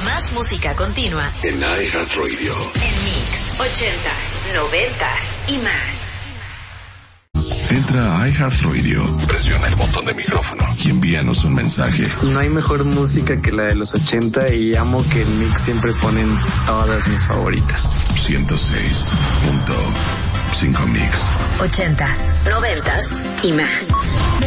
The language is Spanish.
Más música continua en iHeartRadio. En Mix 80s, 90s y más. Entra a iHeartRadio, presiona el botón de micrófono y envíanos un mensaje. No hay mejor música que la de los 80 y amo que en Mix siempre ponen todas mis favoritas. 106.5 Mix. 80s, 90s y más.